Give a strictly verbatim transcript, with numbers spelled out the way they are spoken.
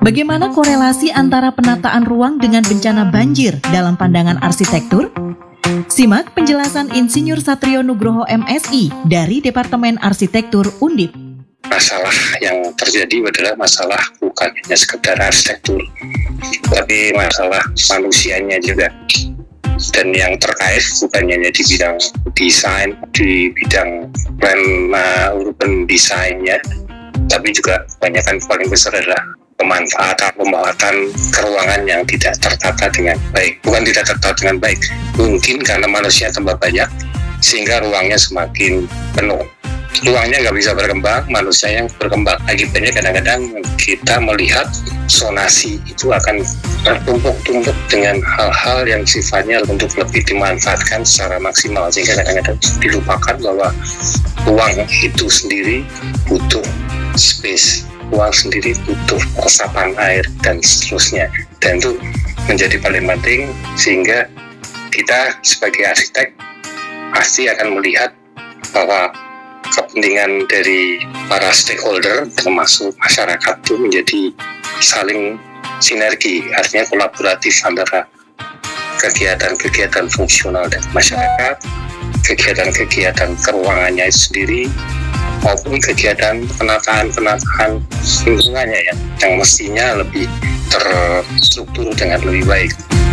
Bagaimana korelasi antara penataan ruang dengan bencana banjir dalam pandangan arsitektur? Simak penjelasan Insinyur Satrio Nugroho M Si dari Departemen Arsitektur Undip. Masalah yang terjadi adalah masalah bukan hanya sekedar arsitektur, tapi masalah manusianya juga. Dan yang terkait bukan hanya di bidang desain, di bidang plan uh, urban desainnya, tapi juga kebanyakan paling besar adalah pemanfaatan pemanfaatan keruangan yang tidak tertata dengan baik. Bukan tidak tertata dengan baik, mungkin karena manusia tambah banyak sehingga ruangnya semakin penuh. Ruangnya nggak bisa berkembang, manusia yang berkembang. Akibatnya kadang-kadang kita melihat zonasi itu akan tertumpuk-tumpuk dengan hal-hal yang sifatnya untuk lebih dimanfaatkan secara maksimal, sehingga kadang-kadang dilupakan bahwa ruang itu sendiri butuh space, ruang sendiri butuh resapan air dan seterusnya. Dan itu menjadi paling penting, sehingga kita sebagai arsitek pasti akan melihat bahwa kepentingan dari para stakeholder termasuk masyarakat itu menjadi saling sinergi, artinya kolaboratif antara kegiatan-kegiatan fungsional dari masyarakat, kegiatan-kegiatan keuangannya itu sendiri, maupun kegiatan penataan-penataan lingkungannya yang, yang mestinya lebih terstruktur dengan lebih baik.